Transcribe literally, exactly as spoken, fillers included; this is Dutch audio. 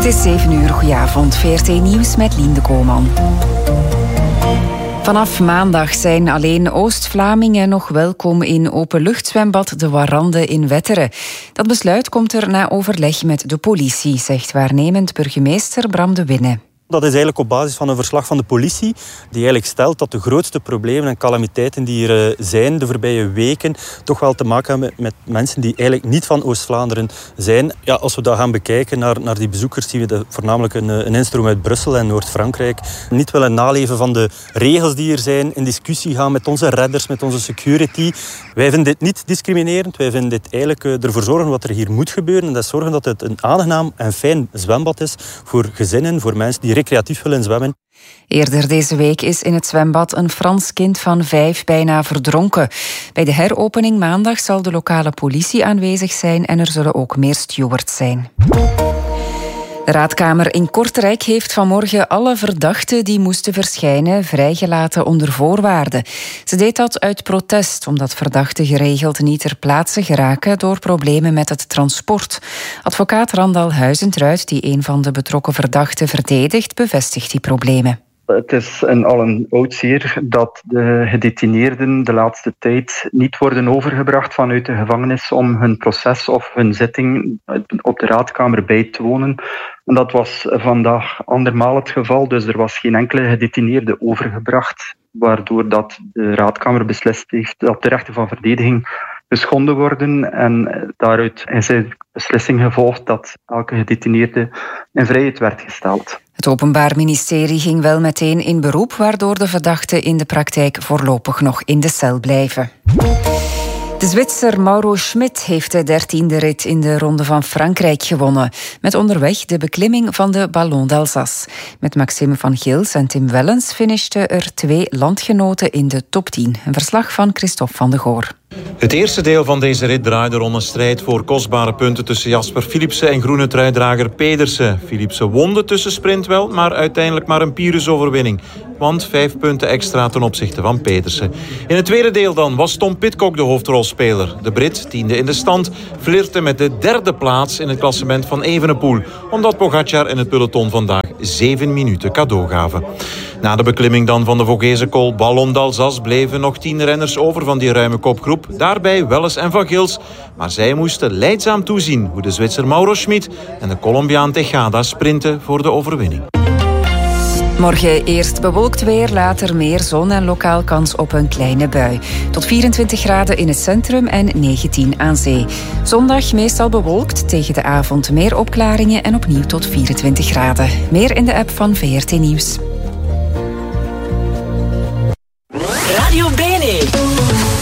Het is zeven uur, goedenavond. V R T Nieuws met Lien de Koolman. Vanaf maandag zijn alleen Oost-Vlamingen nog welkom in openluchtzwembad De Warande in Wetteren. Dat besluit komt er na overleg met de politie, zegt waarnemend burgemeester Bram de Winne. Dat is eigenlijk op basis van een verslag van de politie die eigenlijk stelt dat de grootste problemen en calamiteiten die er zijn de voorbije weken toch wel te maken hebben met mensen die eigenlijk niet van Oost-Vlaanderen zijn. Ja, als we dat gaan bekijken naar, naar die bezoekers zien we dat voornamelijk een, een instroom uit Brussel en Noord-Frankrijk. Niet willen naleven van de regels die er zijn, in discussie gaan met onze redders, met onze security. Wij vinden dit niet discriminerend. Wij vinden dit eigenlijk ervoor zorgen wat er hier moet gebeuren. En dat is zorgen dat het een aangenaam en fijn zwembad is voor gezinnen, voor mensen die recreatief willen zwemmen. Eerder deze week is in het zwembad een Frans kind van vijf bijna verdronken. Bij de heropening maandag zal de lokale politie aanwezig zijn en er zullen ook meer stewards zijn. De Raadkamer in Kortrijk heeft vanmorgen alle verdachten die moesten verschijnen vrijgelaten onder voorwaarden. Ze deed dat uit protest, omdat verdachten geregeld niet ter plaatse geraken door problemen met het transport. Advocaat Randal Huizentruid, die een van de betrokken verdachten verdedigt, bevestigt die problemen. Het is een, al een oud zeer dat de gedetineerden de laatste tijd niet worden overgebracht vanuit de gevangenis om hun proces of hun zitting op de Raadkamer bij te wonen. En dat was vandaag andermaal het geval, dus er was geen enkele gedetineerde overgebracht, waardoor dat de Raadkamer beslist heeft dat de rechten van verdediging geschonden worden. En daaruit is de beslissing gevolgd dat elke gedetineerde in vrijheid werd gesteld. Het Openbaar Ministerie ging wel meteen in beroep, waardoor de verdachten in de praktijk voorlopig nog in de cel blijven. De Zwitser Mauro Schmid heeft de dertiende rit in de Ronde van Frankrijk gewonnen. Met onderweg de beklimming van de Ballon d'Alsace. Met Maxime van Gils en Tim Wellens finishten er twee landgenoten in de top tien. Een verslag van Christophe van de Goor. Het eerste deel van deze rit draaide rond een strijd voor kostbare punten tussen Jasper Philipsen en groene truidrager Pedersen. Philipsen won de tussensprint wel, maar uiteindelijk maar een Pyrrhus-overwinning. Want vijf punten extra ten opzichte van Pedersen. In het tweede deel dan was Tom Pidcock de hoofdrolspeler. De Brit, tiende in de stand, flirte met de derde plaats in het klassement van Evenepoel, omdat Pogacar en het peloton vandaag zeven minuten cadeau gaven. Na de beklimming dan van de Vogese Col Ballon d'Alsace bleven nog tien renners over van die ruime kopgroep. Daarbij Welles en Van Gils. Maar zij moesten lijdzaam toezien hoe de Zwitser Mauro Schmid en de Colombiaan Tejada sprinten voor de overwinning. Morgen eerst bewolkt weer, later meer zon en lokaal kans op een kleine bui. Tot vierentwintig graden in het centrum en negentien aan zee. Zondag meestal bewolkt, tegen de avond meer opklaringen en opnieuw tot vierentwintig graden. Meer in de app van V R T Nieuws.